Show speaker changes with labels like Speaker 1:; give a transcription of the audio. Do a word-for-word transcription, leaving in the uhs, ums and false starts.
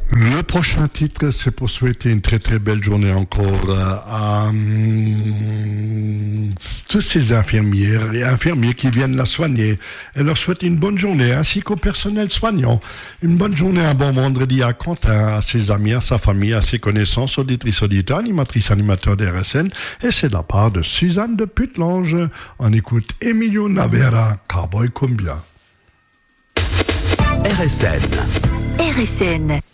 Speaker 1: Le prochain titre, c'est pour souhaiter une très très belle journée encore à, à tous ces infirmières et infirmiers qui viennent la soigner. Elle leur souhaite une bonne journée, ainsi qu'au personnel soignant. Une bonne journée, un bon vendredi à Quentin, à ses amis, à sa famille, à ses connaissances, auditrices, auditeurs, animatrices, animateurs de R S N. Et c'est de la part de Suzanne de Putlange. On écoute Emilio Navera, Cowboy Cumbia.
Speaker 2: R S N.
Speaker 3: R S N.